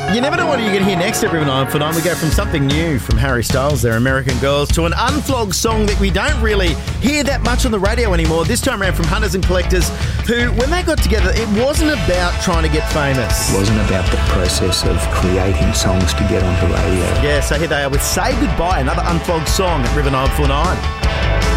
You never know what you're going to hear next every night for 9. We go from something new from Harry Styles, their American Girls, to an unflogged song that we don't really hear that much on the radio anymore. This time around from Hunters and Collectors, who, when they got together, it wasn't about trying to get famous. It wasn't about the process of creating songs to get onto radio. Yeah, so here they are with Say Goodbye, another unflogged song at River 949.